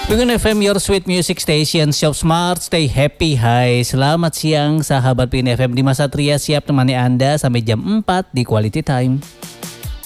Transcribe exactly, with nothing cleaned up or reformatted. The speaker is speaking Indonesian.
Pengen F M, your sweet music station. Shop smart, stay happy. Hai, selamat siang sahabat Pengen F M. Di Masa Tria siap temani Anda sampai jam empat di Quality Time.